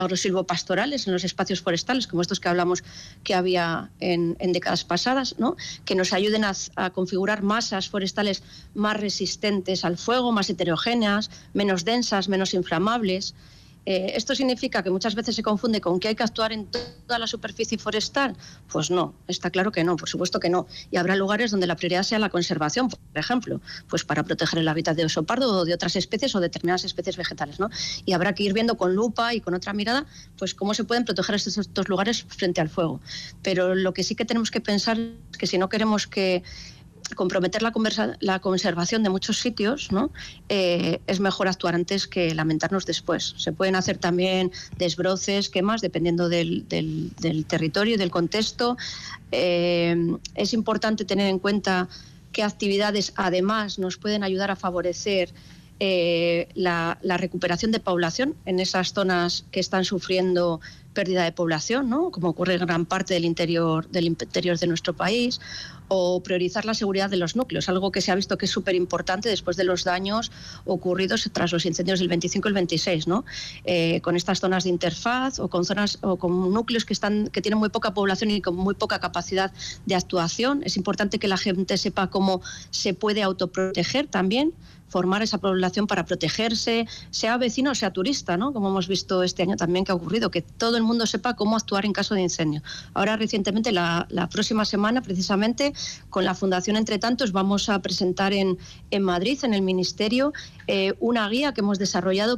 agrosilvopastorales en los espacios forestales, como estos que hablamos que había en décadas pasadas, ¿no? Que nos ayuden a configurar masas forestales más resistentes al fuego, más heterogéneas, menos densas, menos inflamables. ¿Esto significa que muchas veces se confunde con que hay que actuar en toda la superficie forestal? Pues no, está claro que no, por supuesto que no. Y habrá lugares donde la prioridad sea la conservación, por ejemplo, pues para proteger el hábitat de oso pardo o de otras especies o determinadas especies vegetales, ¿no? Y habrá que ir viendo con lupa y con otra mirada pues cómo se pueden proteger estos lugares frente al fuego. Pero lo que sí que tenemos que pensar es que si no queremos comprometer la conservación de muchos sitios, ¿no? Es mejor actuar antes que lamentarnos después. Se pueden hacer también desbroces, quemas, dependiendo del territorio y del contexto. Es importante tener en cuenta qué actividades además nos pueden ayudar a favorecer la recuperación de población en esas zonas que están sufriendo pérdida de población, ¿no? Como ocurre en gran parte del interior de nuestro país, o priorizar la seguridad de los núcleos, algo que se ha visto que es súper importante después de los daños ocurridos tras los incendios del 25 y el 26, ¿no? Con estas zonas de interfaz o con zonas o con núcleos que tienen muy poca población y con muy poca capacidad de actuación. Es importante que la gente sepa cómo se puede autoproteger también, formar esa población para protegerse, sea vecino o sea turista, ¿no? Como hemos visto este año también que ha ocurrido, que todo el mundo sepa cómo actuar en caso de incendio. Ahora recientemente, la próxima semana, precisamente, con la Fundación Entre Tantos, vamos a presentar en Madrid, en el Ministerio, una guía que hemos desarrollado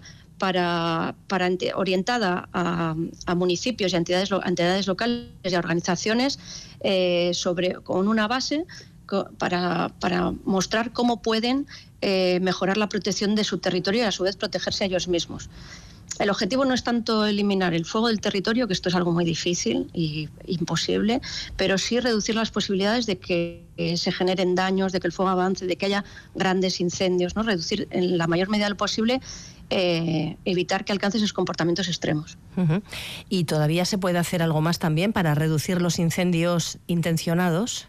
orientada a municipios y entidades locales y a organizaciones con una base para mostrar cómo pueden mejorar la protección de su territorio y a su vez protegerse a ellos mismos. El objetivo no es tanto eliminar el fuego del territorio, que esto es algo muy difícil e imposible, pero sí reducir las posibilidades de que se generen daños, de que el fuego avance, de que haya grandes incendios, ¿no? Reducir en la mayor medida posible, evitar que alcance esos comportamientos extremos. Uh-huh. ¿Y todavía se puede hacer algo más también para reducir los incendios intencionados?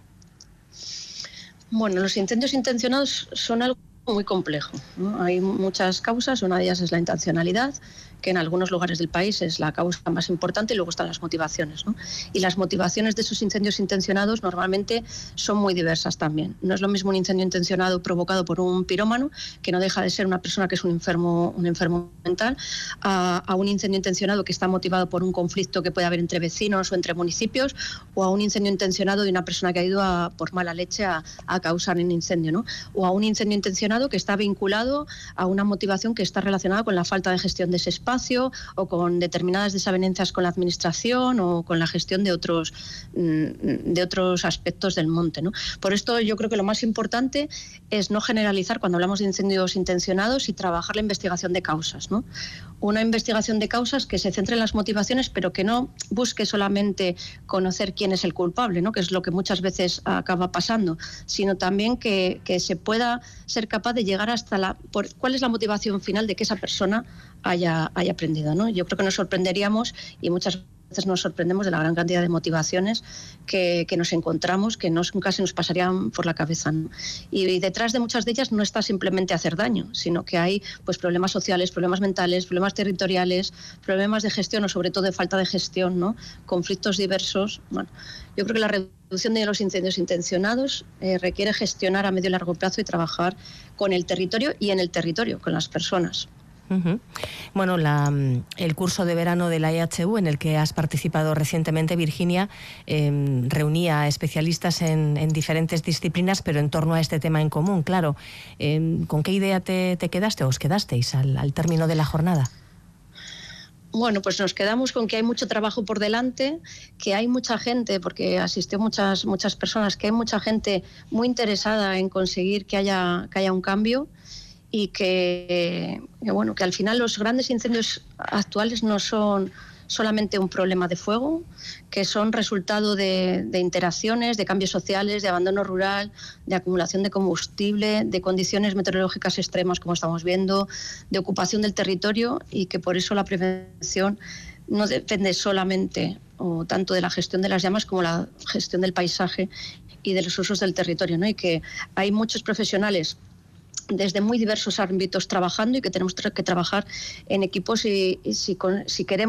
Bueno, los incendios intencionados son algo muy complejo, ¿no? Hay muchas causas, una de ellas es la intencionalidad, que en algunos lugares del país es la causa más importante, y luego están las motivaciones, ¿no? Y las motivaciones de esos incendios intencionados normalmente son muy diversas también. No es lo mismo un incendio intencionado provocado por un pirómano, que no deja de ser una persona que es un enfermo mental, a un incendio intencionado que está motivado por un conflicto que puede haber entre vecinos o entre municipios, o a un incendio intencionado de una persona que ha ido por mala leche a causar un incendio, ¿no? O a un incendio intencionado que está vinculado a una motivación que está relacionada con la falta de gestión de ese espacio, o con determinadas desavenencias con la administración o con la gestión de otros aspectos del monte, ¿no? Por esto yo creo que lo más importante es no generalizar cuando hablamos de incendios intencionados y trabajar la investigación de causas, ¿no? Una investigación de causas que se centre en las motivaciones, pero que no busque solamente conocer quién es el culpable, ¿no? Que es lo que muchas veces acaba pasando, sino también que se pueda ser capaz de llegar hasta cuál es la motivación final de que esa persona haya aprendido, ¿no? Yo creo que nos sorprenderíamos, y muchas veces nos sorprendemos de la gran cantidad de motivaciones que nos encontramos, que nunca se nos pasarían por la cabeza, ¿no? Y detrás de muchas de ellas no está simplemente hacer daño, sino que hay pues problemas sociales, problemas mentales, problemas territoriales, problemas de gestión o sobre todo de falta de gestión, ¿no? Conflictos diversos. Bueno, yo creo que la reducción de los incendios intencionados requiere gestionar a medio y largo plazo y trabajar con el territorio y en el territorio, con las personas. Uh-huh. Bueno, el curso de verano de la EHU, en el que has participado recientemente, Virginia, reunía a especialistas en diferentes disciplinas, pero en torno a este tema en común, claro. ¿Con qué idea te quedaste o os quedasteis al término de la jornada? Bueno, pues nos quedamos con que hay mucho trabajo por delante, que hay mucha gente, porque asistió muchas personas, que hay mucha gente muy interesada en conseguir que haya un cambio, y que al final los grandes incendios actuales no son solamente un problema de fuego, que son resultado de interacciones, de cambios sociales, de abandono rural, de acumulación de combustible, de condiciones meteorológicas extremas, como estamos viendo, de ocupación del territorio, y que por eso la prevención no depende solamente o tanto de la gestión de las llamas como la gestión del paisaje y de los usos del territorio, ¿no? Y que hay muchos profesionales desde muy diversos ámbitos trabajando, y que tenemos que trabajar en equipos, y si queremos